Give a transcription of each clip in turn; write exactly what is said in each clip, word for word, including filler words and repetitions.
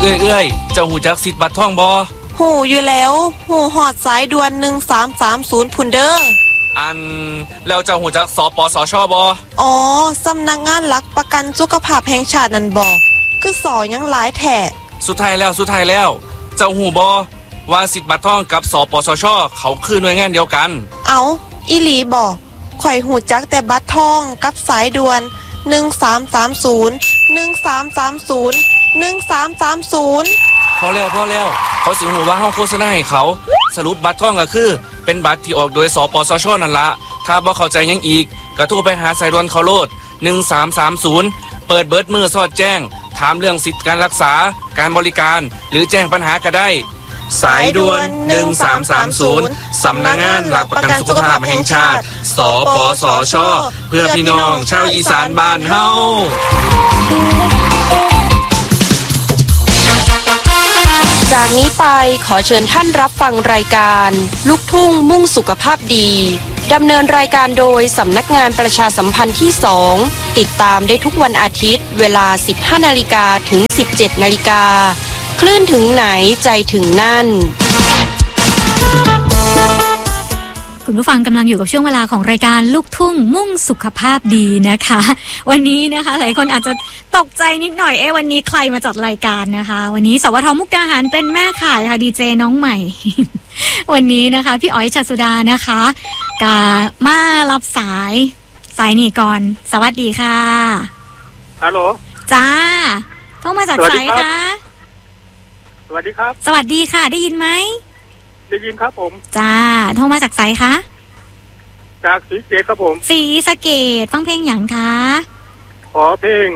อ้ยเอ้ยเจ้าหูจักสิทธิ์บัตรทองบ่หูอยู่แล้วหูหอดสายด่วนหนึ่งสามสามศูนย์พุนเดอร์อันแล้วเจ้าหูจักสปสชบ่อ๋อสำนักงานหลักประกันสุขภาพแห่งชาตินั่นบ่คือสอยังหลายแท้สุดท้ายแล้วสุดท้ายแล้วเจ้าหูบ่ว่าสิทธิ์บัตรทองกับสปสชเขาคือหน่วยงานเดียวกันเอาอีหลีบ่ข่อยหูจักแต่บัตรทองกับสายด่วนหนึ่งสามสามศูนย์ หนึ่งสามสามศูนย์ หนึ่งสามสามศูนย์พอแล้วพอแล้วเขาสิหูว่าเฮาโฆษณาให้เขาสรุปบัตรทองก็คือเป็นบัตรที่ออกโดยสปสชนั่นละถ้าบ่เข้าใจยังอีกก็โทรไปหาสายด่วนเขาโลดหนึ่งสามสามศูนย์เปิดเบิดมือสอดแจ้งถามเรื่องสิทธิการรักษาการบริการหรือแจ้งปัญหาก็ได้สายด่วนหนึ่งสามสามศูนย์สำนักงานหลักประกันสุขภาพแห่งชาติสปสชเพื่อพี่น้องชาวอีสานบ้านเฮาจากนี้ไปขอเชิญท่านรับฟังรายการลูกทุ่งมุ่งสุขภาพดีดำเนินรายการโดยสำนักงานประชาสัมพันธ์ที่สองติดตามได้ทุกวันอาทิตย์เวลา สิบห้านาฬิกา ถึง สิบเจ็ดนาฬิกาคลื่นถึงไหนใจถึงนั่นคุณผู้ฟังกำลังอยู่กับช่วงเวลาของรายการลูกทุ่งมุ่งสุขภาพดีนะคะวันนี้นะคะหลายคนอาจจะตกใจนิดหน่อยเอ๊ะวันนี้ใครมาจัดรายการนะคะวันนี้สวทมุกดาหารเป็นแม่ข่ายค่ะดีเจน้องใหม่ วันนี้นะคะพี่อ๋อยชัดสุดานะคะกามารับสายสายนี่ก่อนสวัสดีค่ะฮัลโหลจ้าโทรมาจากสายคะสวัสดีครับสวัสดีค่ะได้ยินไหมได้ยินครับผมจ้าโทรมาจากไสคะจากศรีสะเกษครับผมศรีสะเกษฟังเพลงหยังคะขอเพลง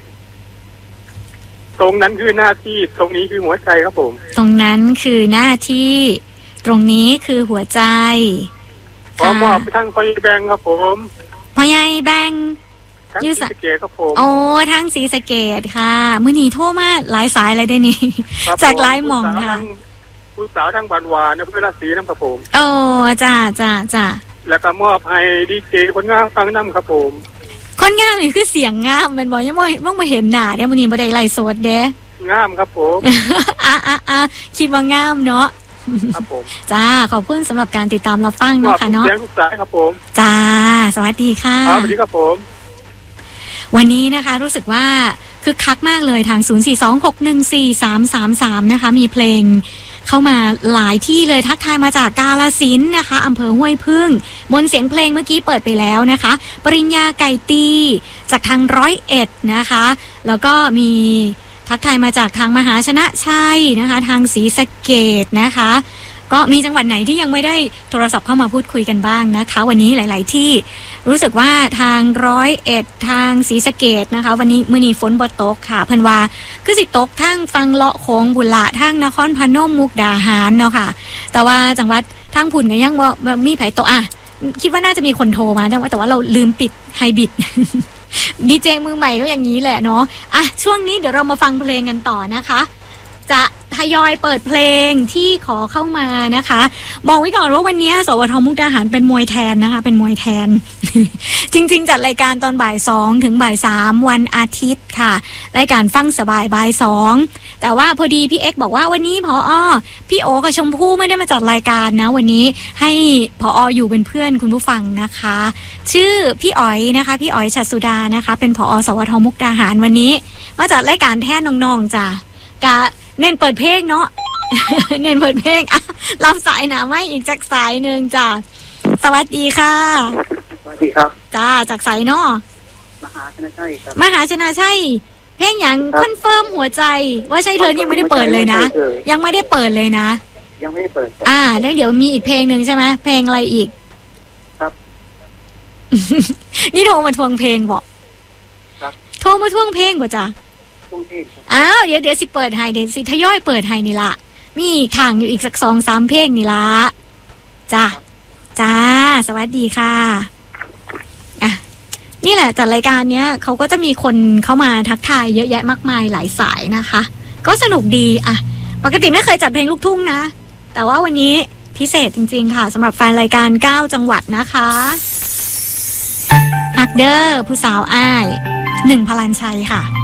ตรงนั้นคือหน้าที่ตรงนี้คือหัวใจครับผมตรงนั้นคือหน้าที่ตรงนี้คือหัวใจขอมอบไปทางพ่อใหญ่แบงครับผมพ่อใหญ่แบงทางศรีสะเกษครับผมโอ้ทางศรีสะเกษค่ะมื้อนี้โทรมาหลายสายเลยได้นี่จากหลายหม่องค่ะผู้สาวทางบานวาเนี่ยเพื่อนราศีน้ำครับผมโอ้จ้าจ้าจ้าแล้วก็มอบให้ดีเจคนงามฟังน้ำครับผมคนงามนี่คือเสียงงามมันบอกยังไม่ต้องมาเห็นหน้าเดี๋ยวมื้อนี้บ่ได้ไลฟ์สดเด้งามครับผมอ่ะอ่ะอ่ะคิดว่างามเนาะครับผมจ้าขอบคุณสำหรับการติดตามรับฟังนะคะเนาะเสียงทุกสายครับผมจ้าสวัสดีค่ะสวัสดีครับผมวันนี้นะคะรู้สึกว่าคึกคักมากเลยทางศูนย์ สี่ สอง หก หนึ่ง สี่ สาม สาม สามนะคะมีเพลงเข้ามาหลายที่เลยทักทายมาจากกาฬสินธุ์นะคะอำเภอห้วยพึ่งบนเสียงเพลงเมื่อกี้เปิดไปแล้วนะคะปริญญาไก่ตีจากทางร้อยเอ็ดนะคะแล้วก็มีทักทายมาจากทางมหาชนะชัยนะคะทางศรีสะเกษนะคะก็มีจังหวัดไหนที่ยังไม่ได้โทรศัพท์เข้ามาพูดคุยกันบ้างนะคะวันนี้หลายๆที่รู้สึกว่าทางร้อยเอ็ดทางศรีสะเกษนะคะวันนี้มื้อนี้ฝนบ่ตกค่ะเพิ่นว่าคือสิตกทางฟังเลาะโค้งบุระทางนครพนมมุกดาหารเนาะค่ะแต่ว่าจังหวัดทางพุ่นก็ยังบ่มีไผตกอ่ะคิดว่าน่าจะมีคนโทรมาแต่ว่าแต่ว่าเราลืมปิดไฮบริดดีเจมือใหม่ก็อย่างนี้แหละเนาะอ่ะช่วงนี้เดี๋ยวเรามาฟังเพลงกันต่อนะคะจะทยอยเปิดเพลงที่ขอเข้ามานะคะบอกไว้ก่อนว่าวันนี้สวทมุกดาหารเป็นมวยแทนนะคะเป็นมวยแทน จริงๆจัดรายการตอนบ่ายสองถึงบ่ายสามวันอาทิตย์ค่ะรายการฟังสบายบ่ายสองแต่ว่าพอดีพี่เอ็กบอกว่าวันนี้ผอ.พี่โอกับชมพู่ไม่ได้มาจัดรายการนะวันนี้ให้ผอ.อยู่เป็นเพื่อนคุณผู้ฟังนะคะชื่อพี่อ๋อยนะคะพี่อ๋อยชัดสุดานะคะเป็นผอ.สวทมุกดาหารวันนี้มาจัดรายการแทนน้องๆจ้ะกะเน้นเปิดเพลงเนาะ เน้นเปิดเพลงอ่ะรับสายหนาไม่อีกจากสายหนึ่งจ้ะสวัสดีค่ะสวัสดีครับจ้าจากสายเนาะมหาชนะชัยครับมหาชนะชัยเพลงอย่างคอนเฟิร์มหัวใจว่าใช่เธอยังไม่ได้เปิดเลยนะยังไม่ได้เปิดเลยนะยังไม่ได้เปิดอ่าแล้วเดี๋ยวมีอีกเพลงหนึ่งใช่ไหมเพลงอะไรอีกครับนี่โทรมาทวงเพลงบอกครับโทรมาทวงเพลงกว่าจ้ะอ้าวเดี๋ยวเดี๋ยวสิเปิดให้เดี๋ยวสิทยอยเปิดให้นี่ละมีข่างอยู่อีกสักสองสามเพลงนี่ละจ้าจ้าสวัสดีค่ะอ่ะนี่แหละจัดรายการเนี้ยเขาก็จะมีคนเข้ามาทักทายเยอะแยะมากมายหลายสายนะคะก็สนุกดีอ่ะปกติไม่เคยจัดเพลงลูกทุ่งนะแต่ว่าวันนี้พิเศษจริงๆค่ะสำหรับแฟนรายการเก้าจังหวัดนะคะฮักเดอร์ผู้สาวอ้ายหนึ่งพลันชัยค่ะ